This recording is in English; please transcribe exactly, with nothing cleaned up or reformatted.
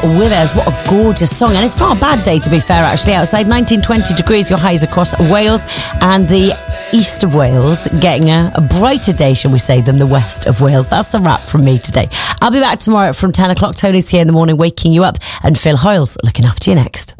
with us. What a gorgeous song. And it's not a bad day, to be fair, actually. Outside, nineteen, twenty degrees, your highs across Wales, and the east of Wales getting a, a brighter day, shall we say, than the west of Wales. That's the wrap from me today. I'll be back tomorrow from ten o'clock. Tony's here in the morning waking you up, and Phil Hoyles looking after you next.